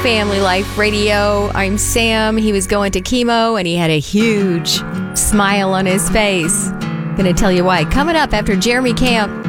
Family Life Radio. I'm Sam. He was going to chemo and he had a huge smile on his face. Gonna tell you why. Coming up after Jeremy Camp.